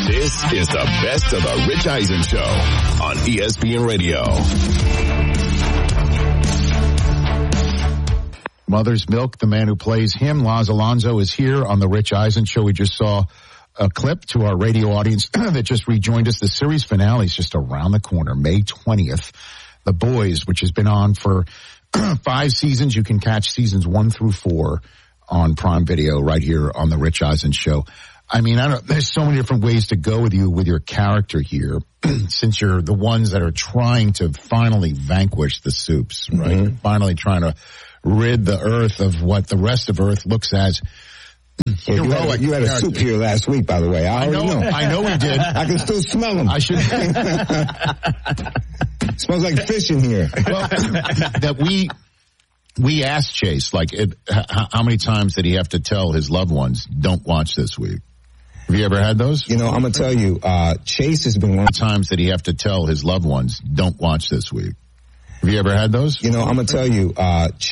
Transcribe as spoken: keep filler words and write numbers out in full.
This is the best of the Rich Eisen Show on E S P N Radio. Mother's Milk, the man who plays him, Laz Alonso, is here on the Rich Eisen Show. We just saw a clip to our radio audience that just rejoined us. The series finale is just around the corner, May twentieth. The Boys, which has been on for five seasons. You can catch seasons one through four on Prime Video right here on the Rich Eisen Show. I mean, I don't, there's so many different ways to go with you with your character here, since you're the ones that are trying to finally vanquish the Supes, right? Mm-hmm. Finally trying to rid the Earth of what the rest of Earth looks as. Yeah, you, had, you had a soup here last week, by the way. I, I know, know. I know we did. I can still smell them. I should. Smells like fish in here. Well, that we we asked Chase, like, it, how, how many times did he have to tell his loved ones, "Don't watch this week"? Have you ever had those? You know, I'm gonna tell you, uh, Chase has been one. How many times did he have to tell his loved ones, "Don't watch this week"? Have you ever had those? You know, I'm gonna tell you, uh,